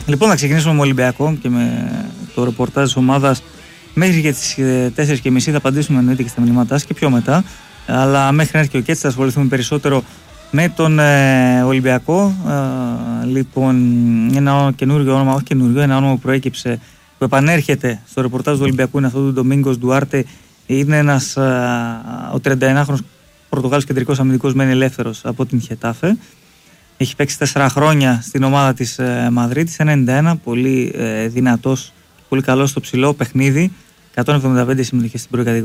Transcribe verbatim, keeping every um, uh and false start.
Λοιπόν, θα ξεκινήσουμε με Ολυμπιακό και με το ρεπορτάζ της ομάδας. Μέχρι και τις τέσσερις και μισή θα απαντήσουμε εννοείται και στα μηνύματά και πιο μετά. Αλλά μέχρι να έρθει και ο Κέτσης θα ασχοληθούμε περισσότερο με τον ε, Ολυμπιακό. Ε, λοιπόν, ένα καινούριο όνομα, όχι καινούριο, ένα όνομα που προέκυψε, που επανέρχεται στο ρεπορτάζ του Ολυμπιακού είναι αυτό του Ντομίνγκος Ντουάρτε. Είναι ένας, ε, ο τριανταενάχρονος Πορτογάλος κεντρικός αμυντικός, μένει ελεύθερος από την Χετάφε. Έχει παίξει τέσσερα χρόνια στην ομάδα της ε, Μαδρίτης, ένα ενενήντα ένα, πολύ ε, δυνατός, πολύ καλός στο ψηλό παιχνίδι, εκατόν εβδομήντα πέντε συμμετοχές στην πρώτη κατηγορία.